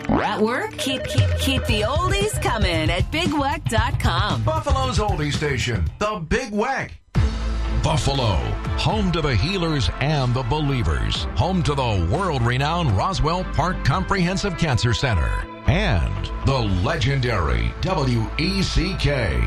At work, keep the oldies coming at BigWeck.com. Buffalo's oldie station, the Big Weck. Buffalo, home to the healers and the believers, home to the world-renowned Roswell Park Comprehensive Cancer Center, and the legendary WECK.